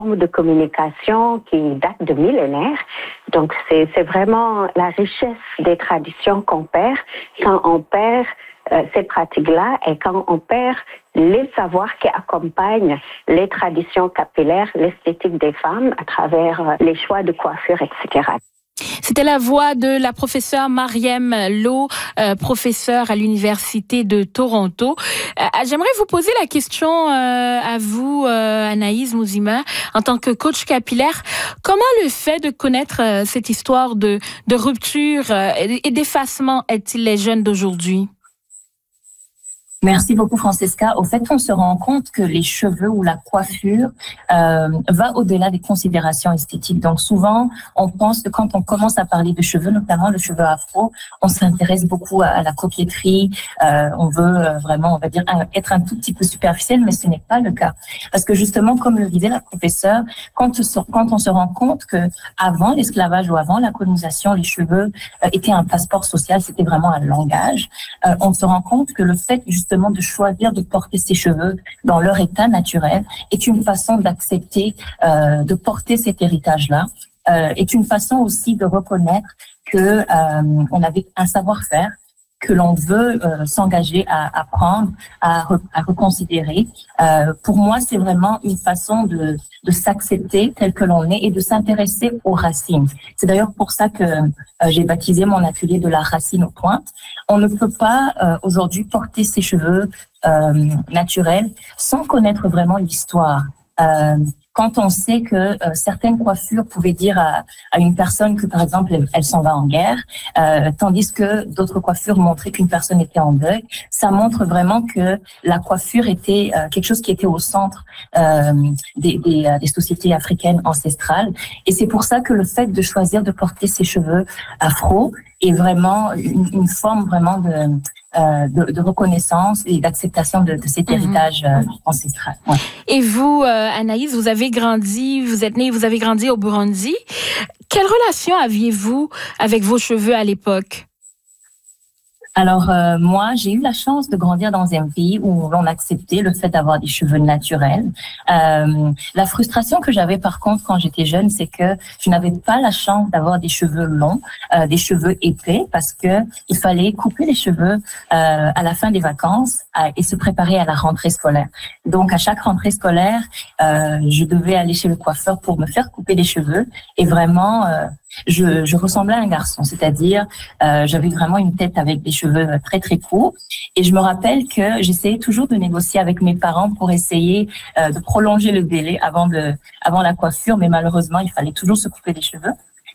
de communication qui date de millénaires. Donc, c'est vraiment la richesse des traditions qu'on perd quand on perd ces pratiques-là et quand on perd les savoirs qui accompagnent les traditions capillaires, l'esthétique des femmes à travers les choix de coiffure, etc. C'était la voix de la professeure Mariam Lo, professeure à l'Université de Toronto. J'aimerais vous poser la question à vous, Anaïs Mouzima, en tant que coach capillaire. Comment le fait de connaître cette histoire de rupture et d'effacement aide-t-il les jeunes d'aujourd'hui? Merci beaucoup, Francesca. Au fait, on se rend compte que les cheveux ou la coiffure va au-delà des considérations esthétiques. Donc, souvent, on pense que quand on commence à parler de cheveux, notamment le cheveu afro, on s'intéresse beaucoup à la coquetterie. On veut vraiment, on va dire, être un tout petit peu superficiel, mais ce n'est pas le cas. Parce que justement, comme le disait la professeure, quand on se rend compte que avant l'esclavage ou avant la colonisation, les cheveux étaient un passeport social, c'était vraiment un langage. On se rend compte que le fait justement de choisir de porter ses cheveux dans leur état naturel est une façon d'accepter de porter cet héritage-là, est une façon aussi de reconnaître que on avait un savoir-faire que l'on veut s'engager à apprendre, à reconsidérer. Pour moi, c'est vraiment une façon de s'accepter tel que l'on est et de s'intéresser aux racines. C'est d'ailleurs pour ça que j'ai baptisé mon atelier de la racine aux pointes. On ne peut pas aujourd'hui porter ses cheveux naturels sans connaître vraiment l'histoire. Quand on sait que certaines coiffures pouvaient dire à une personne que, par exemple, elle s'en va en guerre, tandis que d'autres coiffures montraient qu'une personne était en deuil, ça montre vraiment que la coiffure était quelque chose qui était au centre des sociétés africaines ancestrales. Et c'est pour ça que le fait de choisir de porter ses cheveux afro est vraiment une forme vraiment de reconnaissance et d'acceptation de cet héritage ancestral. Ouais. Et vous, Anaïs, vous avez grandi, vous êtes née, vous avez grandi au Burundi. Quelle relation aviez-vous avec vos cheveux à l'époque? Alors, moi, j'ai eu la chance de grandir dans un pays où l'on acceptait le fait d'avoir des cheveux naturels. La frustration que j'avais, par contre, quand j'étais jeune, c'est que je n'avais pas la chance d'avoir des cheveux longs, des cheveux épais, parce que il fallait couper les cheveux à la fin des vacances et se préparer à la rentrée scolaire. Donc, à chaque rentrée scolaire, je devais aller chez le coiffeur pour me faire couper les cheveux et vraiment... Je ressemblais à un garçon, c'est-à-dire j'avais vraiment une tête avec des cheveux très très courts et je me rappelle que j'essayais toujours de négocier avec mes parents pour essayer de prolonger le délai avant la coiffure, mais malheureusement il fallait toujours se couper les cheveux.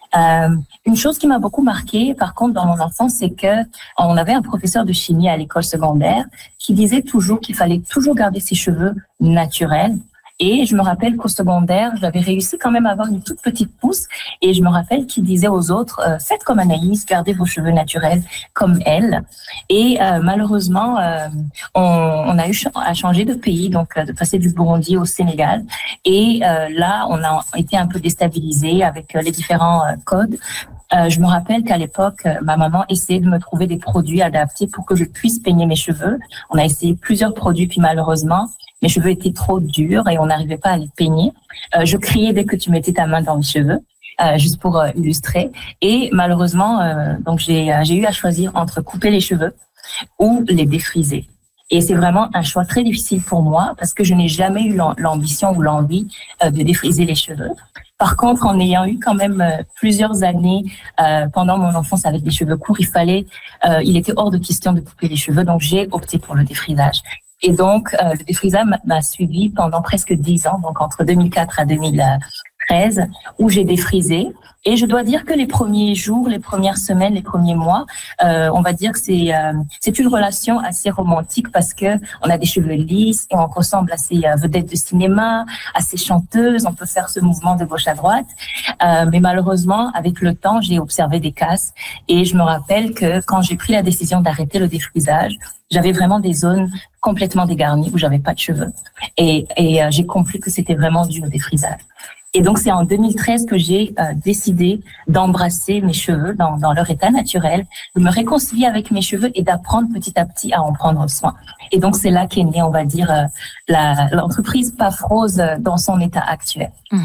Une chose qui m'a beaucoup marquée, par contre, dans mon enfance, c'est que on avait un professeur de chimie à l'école secondaire qui disait toujours qu'il fallait toujours garder ses cheveux naturels. Et je me rappelle qu'au secondaire, j'avais réussi quand même à avoir une toute petite pousse. Et je me rappelle qu'il disait aux autres, faites comme Anaïs, gardez vos cheveux naturels comme elle. Et malheureusement, on a eu à changer de pays, donc de passer du Burundi au Sénégal. Et là, on a été un peu déstabilisés avec les différents codes. Je me rappelle qu'à l'époque, ma maman essayait de me trouver des produits adaptés pour que je puisse peigner mes cheveux. On a essayé plusieurs produits, puis malheureusement, mes cheveux étaient trop durs et on n'arrivait pas à les peigner. Je criais dès que tu mettais ta main dans mes cheveux, juste pour illustrer. Et malheureusement, donc j'ai eu à choisir entre couper les cheveux ou les défriser. Et c'est vraiment un choix très difficile pour moi parce que je n'ai jamais eu l'ambition ou l'envie de défriser les cheveux. Par contre, en ayant eu quand même plusieurs années pendant mon enfance avec des cheveux courts, il était hors de question de couper les cheveux, donc j'ai opté pour le défrisage. Et donc, le défrisage m'a suivi pendant presque 10 ans, donc entre 2004 à 2013, où j'ai défrisé. Et je dois dire que les premiers jours, les premières semaines, les premiers mois, on va dire que c'est une relation assez romantique parce que on a des cheveux lisses et on ressemble à ces vedettes de cinéma, à ces chanteuses. On peut faire ce mouvement de gauche à droite. Mais malheureusement, avec le temps, j'ai observé des casses. Et je me rappelle que quand j'ai pris la décision d'arrêter le défrisage, j'avais vraiment des zones complètement dégarnies où j'avais pas de cheveux. Et j'ai compris que c'était vraiment dû au défrisage. Et donc, c'est en 2013 que j'ai décidé d'embrasser mes cheveux dans leur état naturel, de me réconcilier avec mes cheveux et d'apprendre petit à petit à en prendre soin. Et donc, c'est là qu'est née, on va dire, l'entreprise Paf Rose dans son état actuel.